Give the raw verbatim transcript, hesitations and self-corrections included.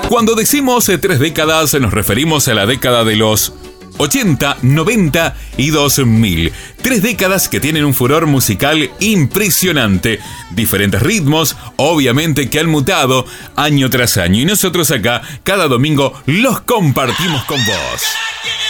Cuando decimos eh, tres décadas, nos referimos a la década de los ochenta, noventa y dos mil. Tres décadas que tienen un furor musical impresionante. Diferentes ritmos, obviamente, que han mutado año tras año. Y nosotros acá, cada domingo, los compartimos con vos.